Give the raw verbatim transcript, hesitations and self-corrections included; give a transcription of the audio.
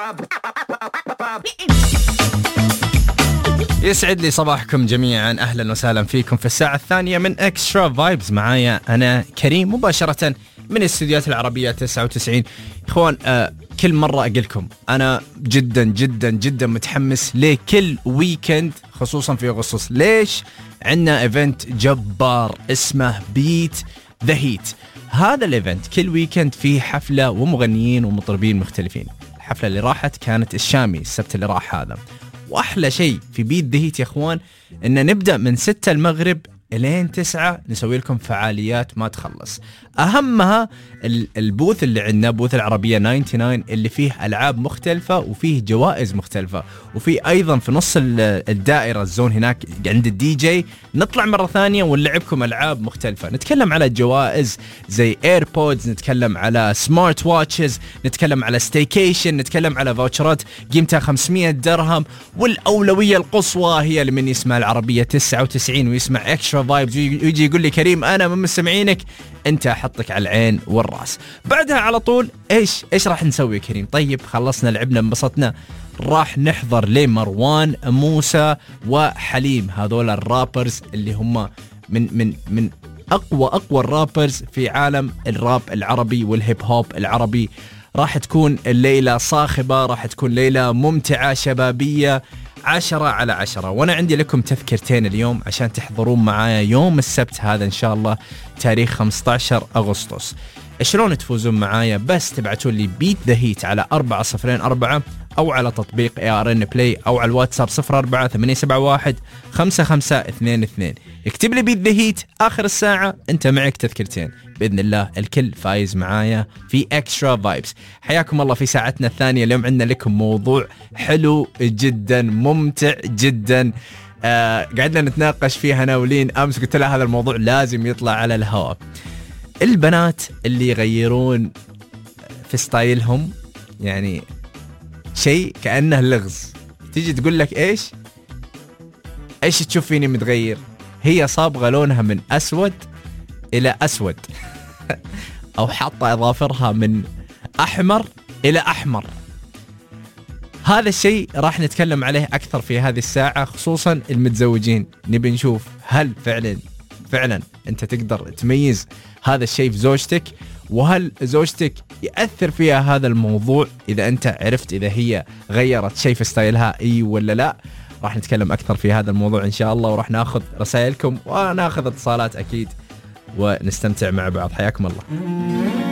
يسعد لي صباحكم جميعا، أهلا وسهلا فيكم في الساعة الثانية من إكسترا فايبز. معايا أنا كريم مباشرة من الاستديوهات العربية تسعة وتسعين. إخوان، آه كل مرة أقولكم أنا جدا جدا جدا متحمس لكل ويكند خصوصا في أغسطس. ليش؟ عندنا إيفنت جبار اسمه بيت ذا هيت. هذا الإيفنت كل ويكند فيه حفلة ومغنيين ومطربين مختلفين. الحفلة اللي راحت كانت الشامي السبت اللي راح هذا. وأحلى شيء في بيت ذا هيت يا إخوان إن نبدأ من ستة المغرب إلين تسعة نسوي لكم فعاليات ما تخلص. أهمها البوث اللي عندنا، بوث العربية تسعة وتسعين، اللي فيه ألعاب مختلفة وفيه جوائز مختلفة، وفيه أيضا في نص الدائرة الزون هناك عند الدي جي نطلع مرة ثانية ونلعبكم ألعاب مختلفة. نتكلم على جوائز زي ايربودز، نتكلم على سمارت واتشز، نتكلم على ستيكيشن، نتكلم على فاوتشرات قيمتها خمسمية درهم. والأولوية القصوى هي لمن يسمع العربية تسعة وتسعين ويسمع اكسترا فايبز ويجي يقول لي كريم أنا من مستمعينك، أنت أحطك على العين والرأس. بعدها على طول إيش إيش راح نسوي كريم؟ طيب خلصنا لعبنا انبسطنا، راح نحضر لمروان موسى وحليم، هذول الرابرز اللي هم من من من أقوى أقوى الرابرز في عالم الراب العربي والهيب هوب العربي. راح تكون الليلة صاخبة، راح تكون ليلة ممتعة شبابية عشرة على عشرة. وأنا عندي لكم تذكرتين اليوم عشان تحضرون معايا يوم السبت هذا إن شاء الله تاريخ خمسة عشر أغسطس. شلون تفوزون معايا؟ بس تبعتون لي بيت ذا هيت على أربعة صفرين أربعة أو على تطبيق إيه آر إن بلاي أو على الواتساب صفر أربعة ثمانية سبعة واحد خمسة خمسة اثنين اثنين. اكتب لي بيت ذا هيت آخر الساعة، أنت معك تذكرتين بإذن الله. الكل فايز معايا في إكسترا فايبس. حياكم الله في ساعتنا الثانية. اليوم عندنا لكم موضوع حلو جدا ممتع جدا. آه قعدنا نتناقش فيها أنا ولين أمس، قلت لها هذا الموضوع لازم يطلع على الهواء. البنات اللي يغيرون في ستايلهم، يعني شيء كأنه لغز. تيجي تقول لك إيش إيش تشوف فيني متغير؟ هي صابغة لونها من أسود إلى أسود أو حاطة أظافرها من أحمر إلى أحمر. هذا الشيء راح نتكلم عليه أكثر في هذه الساعة، خصوصا المتزوجين. نبي نشوف هل فعلا فعلا أنت تقدر تميز هذا الشيء في زوجتك، وهل زوجتك يأثر فيها هذا الموضوع إذا أنت عرفت إذا هي غيرت شيء في ستايلها إي ولا لا. راح نتكلم أكثر في هذا الموضوع إن شاء الله، وراح ناخذ رسائلكم وناخذ اتصالات أكيد ونستمتع مع بعض. حياكم الله.